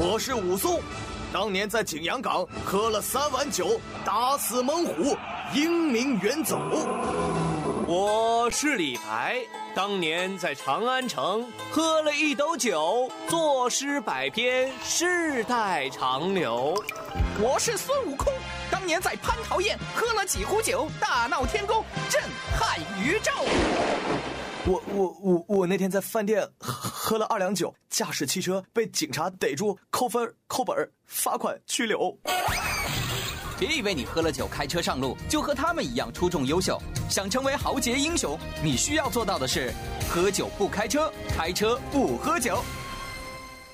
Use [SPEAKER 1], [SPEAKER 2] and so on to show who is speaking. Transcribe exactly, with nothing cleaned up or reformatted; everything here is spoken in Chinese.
[SPEAKER 1] 我是武松，当年在景阳冈喝了三碗酒，打死猛虎，英名远走。
[SPEAKER 2] 我是李白，当年在长安城喝了一斗酒，作诗百篇，世代长流。
[SPEAKER 3] 我是孙悟空，当年在蟠桃宴喝了几壶酒，大闹天宫，震撼宇宙。
[SPEAKER 1] 我我我我那天在饭店喝了二两酒，驾驶汽车被警察逮住，扣分、扣本、罚款、拘留。
[SPEAKER 3] 别以为你喝了酒开车上路就和他们一样出众优秀，想成为豪杰英雄，你需要做到的是：喝酒不开车，开车不喝酒。